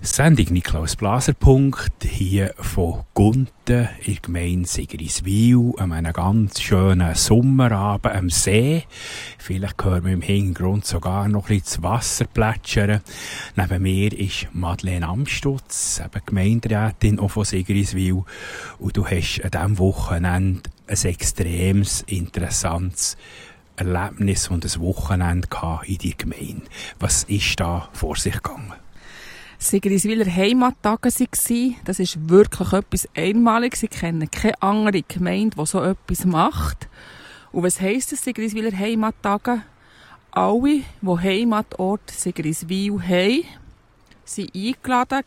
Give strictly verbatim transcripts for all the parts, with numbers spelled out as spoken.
Sendung Niklaus Blaser-Punkt, hier von Gunten in der Gemeinde Sigriswil, an einem ganz schönen Sommerabend am See. Vielleicht hören wir im Hintergrund sogar noch ein bisschen das Wasser plätschern. Neben mir ist Madeleine Amstutz, eben Gemeinderätin auch von Sigriswil. Und du hast an diesem Wochenende ein extremes, interessantes Erlebnis und ein Wochenende in deiner Gemeinde. Was ist da vor sich gegangen? Sigriswiler Heimattage waren. Das ist wirklich etwas Einmaliges. Ich kenne keine andere Gemeinde, die so etwas macht. Und was heisst das, Sigriswiler Heimattage? Alle, die Heimatort Sigriswil haben, waren eingeladen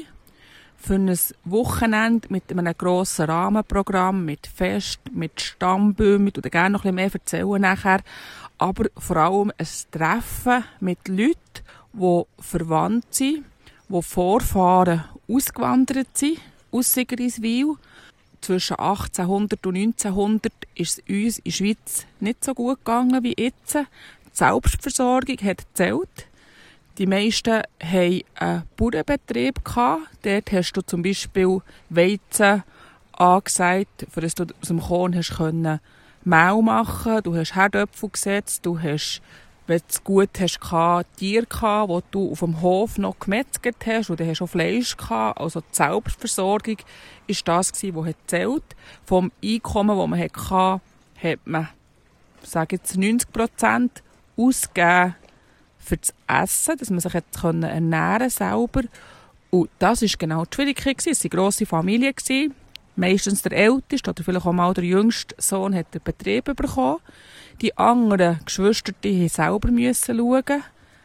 für ein Wochenende mit einem grossen Rahmenprogramm, mit Fest, mit Stammbäumen. Ich werde gerne noch ein bisschen mehr erzählen nachher. Aber vor allem ein Treffen mit Leuten, die verwandt sind, die Vorfahren ausgewandert sind aus Sigriswil. Zwischen achtzehnhundert und neunzehnhundert ist es uns in der Schweiz nicht so gut gegangen wie jetzt. Die Selbstversorgung hat gezählt. Die meisten hatten einen Bauernbetrieb gehabt. Dort hast du zum Beispiel Weizen angesagt, für das du aus dem Korn hast können Mehl machen. Du hast Herdöpfel gesetzt, du hast, wenn du es gut hast, Tiere gehabt, die du auf dem Hof noch gemetzelt hast, und dann hast du auch Fleisch gehabt. Also die Selbstversorgung war das, was zählt. Vom Einkommen, das man hatte, hat man, sage jetzt, neunzig Prozent ausgegeben für das Essen, dass man sich jetzt ernähren konnte selber. Und das war genau die Schwierigkeit. Es waren grosse Familien. Meistens der älteste oder vielleicht auch mal der jüngste Sohn hat den Betrieb bekommen. Die anderen Geschwister die selber müssen schauen,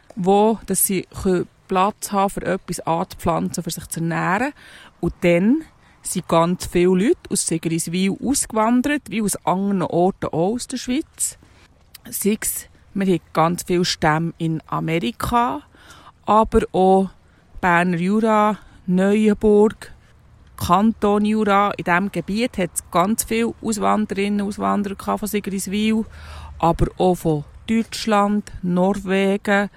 wo dass sie Platz haben, für etwas anzupflanzen, für sich zu ernähren. Und dann sind ganz viele Leute aus Sigriswil ausgewandert, wie aus anderen Orten auch aus der Schweiz. Sei es, wir haben ganz viele Stämme in Amerika, aber auch Berner Jura, Neuenburg, Kanton Jura. In diesem Gebiet hat es ganz viele Auswanderinnen und Auswanderer von Sigriswil, aber auch von Deutschland, Norwegen,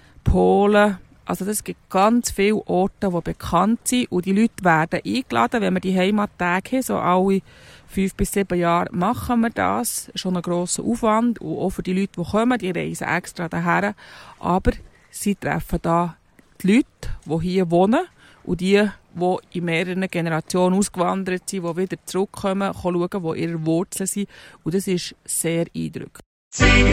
Polen. Also es gibt ganz viele Orte, die bekannt sind, und die Leute werden eingeladen, wenn wir die Heimattage haben. So alle fünf bis sieben Jahre machen wir das. Schon ein grosser Aufwand, und auch für die Leute, die kommen, die reisen extra daher. Aber sie treffen da die Leute, die hier wohnen, und die, die in mehreren Generationen ausgewandert sind, die wieder zurückkommen, schauen, wo ihre Wurzeln sind. Und das ist sehr eindrücklich.